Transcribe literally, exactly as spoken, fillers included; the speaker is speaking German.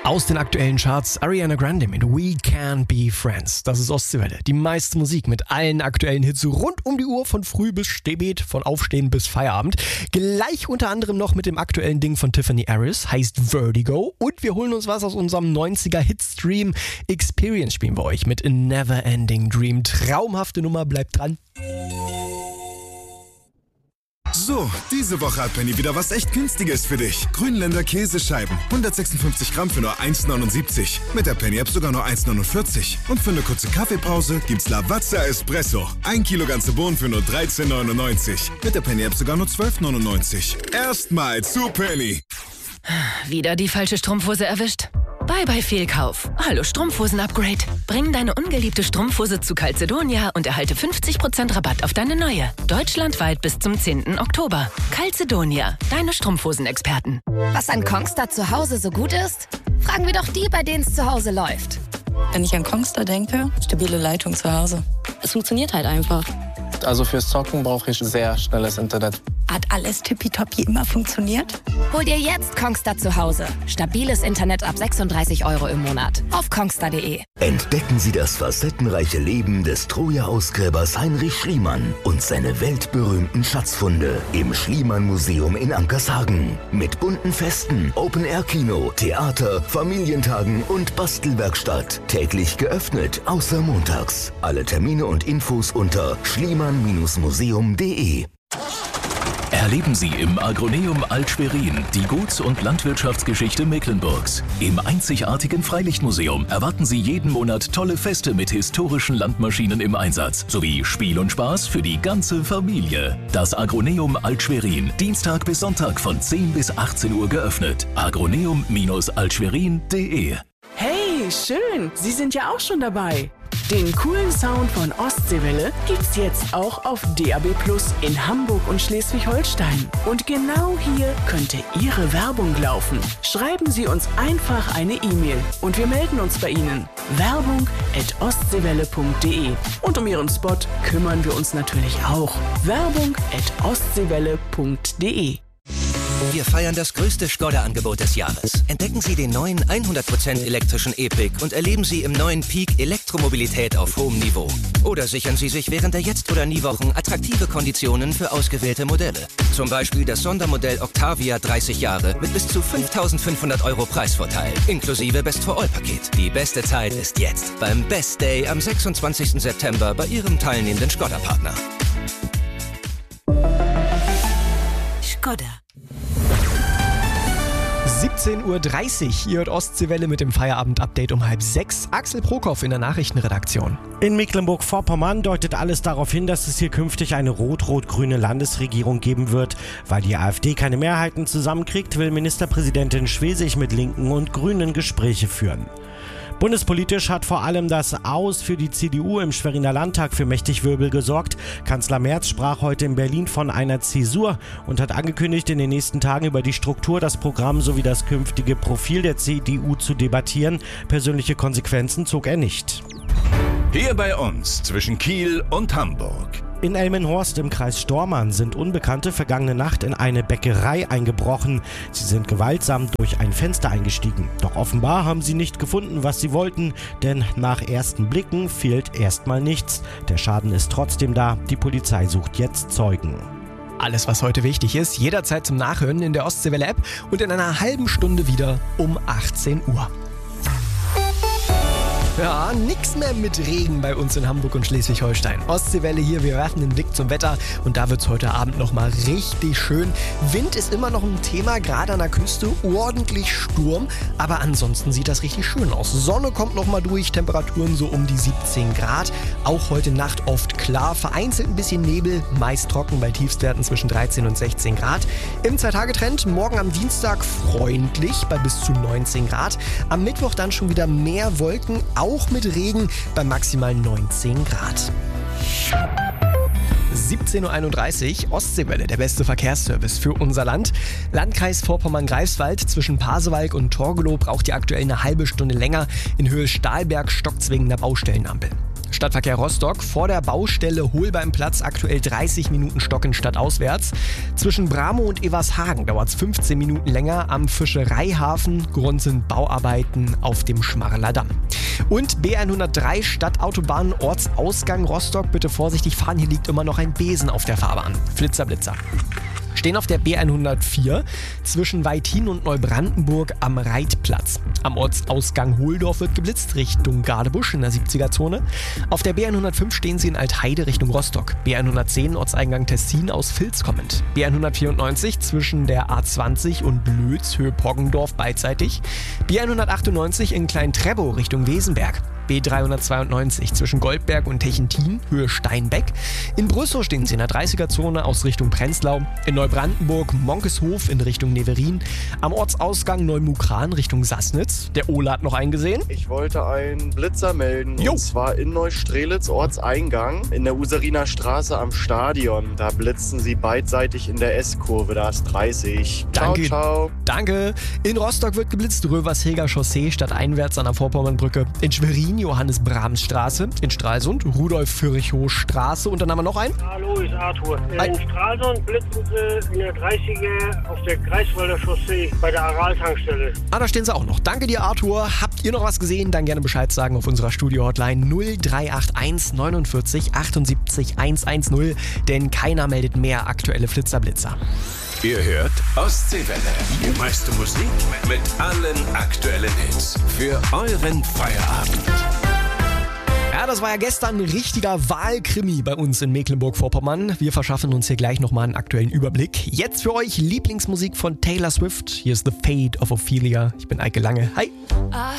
Aus den aktuellen Charts Ariana Grande mit We Can Be Friends. Das ist Ostseewelle. Die meiste Musik mit allen aktuellen Hits rund um die Uhr von früh bis spät, von Aufstehen bis Feierabend. Gleich unter anderem noch mit dem aktuellen Ding von Tiffany Harris, heißt Vertigo. Und wir holen uns was aus unserem neunziger-Hitstream. Experience spielen wir euch mit A Never Ending Dream. Traumhafte Nummer, bleibt dran. So, diese Woche hat Penny wieder was echt Günstiges für dich. Grünländer Käsescheiben, hundertsechsundfünfzig Gramm für nur eins neunundsiebzig. Mit der Penny-App sogar nur eins neunundvierzig. Und für eine kurze Kaffeepause gibt's Lavazza Espresso. Ein Kilo ganze Bohnen für nur dreizehn neunundneunzig. Mit der Penny-App sogar nur zwölf neunundneunzig. Erstmal zu Penny. Wieder die falsche Strumpfhose erwischt? Bye bye Fehlkauf. Hallo Strumpfhosen-Upgrade. Bring deine ungeliebte Strumpfhose zu Calzedonia und erhalte fünfzig Prozent Rabatt auf deine neue. Deutschlandweit bis zum zehnten Oktober. Calzedonia, deine Strumpfhosen-Experten. Was an Kongstar zu Hause so gut ist? Fragen wir doch die, bei denen es zu Hause läuft. Wenn ich an Kongstar denke, stabile Leitung zu Hause. Es funktioniert halt einfach. Also fürs Zocken brauche ich sehr schnelles Internet. Hat alles tippitoppi immer funktioniert? Hol dir jetzt Kongstar zu Hause. Stabiles Internet ab sechsunddreißig Euro im Monat. Auf kongstar punkt de. Entdecken Sie das facettenreiche Leben des Troja-Ausgräbers Heinrich Schliemann und seine weltberühmten Schatzfunde im Schliemann-Museum in Ankershagen. Mit bunten Festen, Open-Air-Kino, Theater, Familientagen und Bastelwerkstatt. Täglich geöffnet, außer montags. Alle Termine und Infos unter schliemann museum punkt de. Erleben Sie im Agroneum Alt-Schwerin die Guts- und Landwirtschaftsgeschichte Mecklenburgs. Im einzigartigen Freilichtmuseum erwarten Sie jeden Monat tolle Feste mit historischen Landmaschinen im Einsatz, sowie Spiel und Spaß für die ganze Familie. Das Agroneum Alt-Schwerin, Dienstag bis Sonntag von zehn bis achtzehn Uhr geöffnet. agroneum altschwerin punkt de. Hey, schön, Sie sind ja auch schon dabei. Den coolen Sound von Ostseewelle gibt's jetzt auch auf D A B Plus in Hamburg und Schleswig-Holstein. Und genau hier könnte Ihre Werbung laufen. Schreiben Sie uns einfach eine E-Mail und wir melden uns bei Ihnen. Werbung at ostseewelle punkt de. Und um Ihren Spot kümmern wir uns natürlich auch. Werbung at ostseewelle punkt de. Wir feiern das größte Skoda-Angebot des Jahres. Entdecken Sie den neuen hundert Prozent elektrischen E-Pick und erleben Sie im neuen Peak Elektromobilität auf hohem Niveau. Oder sichern Sie sich während der Jetzt- oder Nie-Wochen attraktive Konditionen für ausgewählte Modelle. Zum Beispiel das Sondermodell Octavia dreißig Jahre mit bis zu fünftausendfünfhundert Euro Preisvorteil, inklusive Best-for-All-Paket. Die beste Zeit ist jetzt beim Best Day am sechsundzwanzigsten September bei Ihrem teilnehmenden Skoda-Partner. Skoda. siebzehn Uhr dreißig, ihr hört Ostseewelle mit dem Feierabend-Update um halb sechs. Axel Prokoff in der Nachrichtenredaktion. In Mecklenburg-Vorpommern deutet alles darauf hin, dass es hier künftig eine rot-rot-grüne Landesregierung geben wird. Weil die AfD keine Mehrheiten zusammenkriegt, will Ministerpräsidentin Schwesig mit Linken und Grünen Gespräche führen. Bundespolitisch hat vor allem das Aus für die C D U im Schweriner Landtag für mächtig Wirbel gesorgt. Kanzler Merz sprach heute in Berlin von einer Zäsur und hat angekündigt, in den nächsten Tagen über die Struktur, das Programm sowie das künftige Profil der C D U zu debattieren. Persönliche Konsequenzen zog er nicht. Hier bei uns zwischen Kiel und Hamburg. In Elmenhorst im Kreis Stormarn sind Unbekannte vergangene Nacht in eine Bäckerei eingebrochen. Sie sind gewaltsam durch ein Fenster eingestiegen. Doch offenbar haben sie nicht gefunden, was sie wollten, denn nach ersten Blicken fehlt erstmal nichts. Der Schaden ist trotzdem da. Die Polizei sucht jetzt Zeugen. Alles, was heute wichtig ist, jederzeit zum Nachhören in der Ostseewelle-App und in einer halben Stunde wieder um achtzehn Uhr. Ja, nix mehr mit Regen bei uns in Hamburg und Schleswig-Holstein. Ostseewelle hier, wir werfen den Blick zum Wetter und da wird's heute Abend nochmal richtig schön. Wind ist immer noch ein Thema, gerade an der Küste, ordentlich Sturm, aber ansonsten sieht das richtig schön aus. Sonne kommt nochmal durch, Temperaturen so um die siebzehn Grad. Auch heute Nacht oft klar, vereinzelt ein bisschen Nebel, meist trocken bei Tiefstwerten zwischen dreizehn und sechzehn Grad. Im Zwei-Tage-Trend morgen am Dienstag freundlich bei bis zu neunzehn Grad. Am Mittwoch dann schon wieder mehr Wolken, auch mit Regen bei maximal neunzehn Grad. siebzehn Uhr einunddreißig, Ostseewelle, der beste Verkehrsservice für unser Land. Landkreis Vorpommern-Greifswald zwischen Pasewalk und Torgelow braucht ihr aktuell eine halbe Stunde länger in Höhe Stahlberg, stockzwingender Baustellenampel. Stadtverkehr Rostock, vor der Baustelle Holbeimplatz aktuell dreißig Minuten stockend stadtauswärts. Zwischen Bramo und Evershagen dauert es fünfzehn Minuten länger. Am Fischereihafen Grund sind Bauarbeiten auf dem Schmarler Damm. Und B hundertdrei Stadtautobahn Ortsausgang Rostock. Bitte vorsichtig fahren, hier liegt immer noch ein Besen auf der Fahrbahn. Flitzer, Blitzer. Stehen auf der B hundertvier zwischen Weithin und Neubrandenburg am Reitplatz. Am Ortsausgang Hohldorf wird geblitzt Richtung Gardebusch in der siebziger-Zone. Auf der B hundertfünf stehen sie in Altheide Richtung Rostock. B hundertzehn Ortseingang Tessin aus Vils kommend. B hundertvierundneunzig zwischen der A zwanzig und Lötz Höhe Poggendorf beidseitig. B hundertachtundneunzig in Klein-Treppow Richtung Wesenberg. B dreihundertzweiundneunzig zwischen Goldberg und Techentin, Höhe Steinbeck. In Brüssow stehen sie in der dreißiger-Zone aus Richtung Prenzlau. In Neubrandenburg Monkeshof in Richtung Neverin. Am Ortsausgang Neumukran Richtung Sassnitz. Der Ola hat noch einen gesehen. Ich wollte einen Blitzer melden. Jo. Und zwar in Neustrelitz, Ortseingang, in der Useriner Straße am Stadion. Da blitzen sie beidseitig in der S-Kurve. Da ist dreißig. Danke. Ciao, ciao. Danke. In Rostock wird geblitzt Röversheger Chaussee stadteinwärts an der Vorpommernbrücke. In Schwerin Johannes-Brahms-Straße, in Stralsund Rudolf-Fürchow-Straße und dann haben wir noch einen. Hallo, ist Arthur. Hi. In Stralsund blitzen sie in der dreißiger auf der Greifswalder Chaussee bei der Aral-Tankstelle. Ah, da stehen sie auch noch. Danke dir, Arthur. Habt ihr noch was gesehen? Dann gerne Bescheid sagen auf unserer Studio-Hotline null drei acht eins neunundvierzig achtundsiebzig hundertzehn, denn keiner meldet mehr aktuelle Flitzerblitzer. Ihr hört Ostseewelle. Die meiste Musik mit allen aktuellen Hits. Für euren Feierabend. Ja, das war ja gestern ein richtiger Wahlkrimi bei uns in Mecklenburg-Vorpommern. Wir verschaffen uns hier gleich nochmal einen aktuellen Überblick. Jetzt für euch Lieblingsmusik von Taylor Swift. Hier ist The Fate of Ophelia. Ich bin Eike Lange. Hi. I